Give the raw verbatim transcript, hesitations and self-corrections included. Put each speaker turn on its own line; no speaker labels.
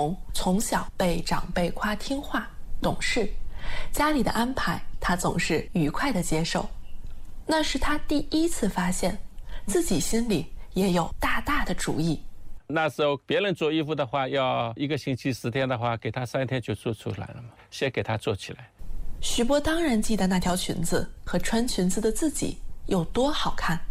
红从小被长辈夸听话懂事，家里的安排他总是愉快地接受。那是他第一次发现自己心里也有大大的主意。
那时候别人做衣服的话，要一个星期十天的话，给他三天就做出来了嘛，先给他做起来。
徐波当然记得那条裙子和穿裙子的自己有多好看。